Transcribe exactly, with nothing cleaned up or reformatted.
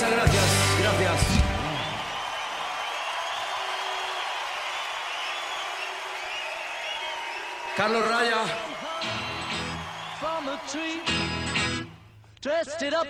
Muchas gracias, gracias. Carlos Raya. From a tree, dressed it up